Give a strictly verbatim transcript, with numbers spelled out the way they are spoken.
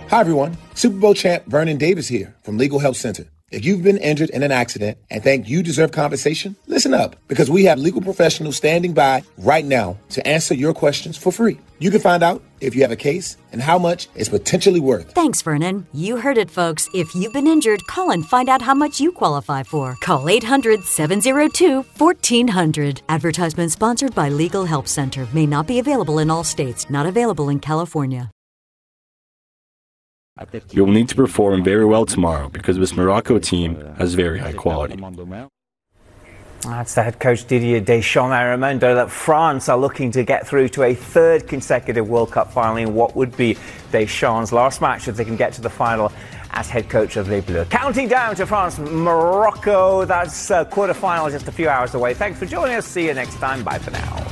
Hi, everyone. Super Bowl champ Vernon Davis here from Legal Help Center. If you've been injured in an accident and think you deserve compensation, listen up, because we have legal professionals standing by right now to answer your questions for free. You can find out if you have a case and how much it's potentially worth. Thanks, Vernon. You heard it, folks. If you've been injured, call and find out how much you qualify for. Call eight hundred, seven oh two, fourteen hundred. Advertisement sponsored by Legal Help Center. May not be available in all states. Not available in California. You'll need to perform very well tomorrow because this Morocco team has very high quality. That's the head coach Didier Deschamps. I remember that France are looking to get through to a third consecutive World Cup final in what would be Deschamps' last match if they can get to the final as head coach of Les Bleus. Counting down to France, Morocco. That's uh, quarter-final just a few hours away. Thanks for joining us. See you next time. Bye for now.